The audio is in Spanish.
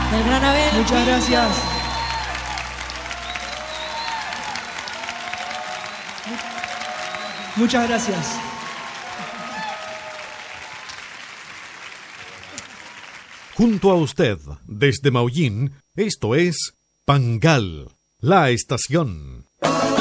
Del gran Abel. Muchas gracias. Muchas gracias. Junto a usted, desde Maullín, esto es Pangal, la estación.